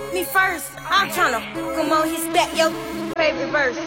Me first, I'm tryna come on, hit stack your favorite verse.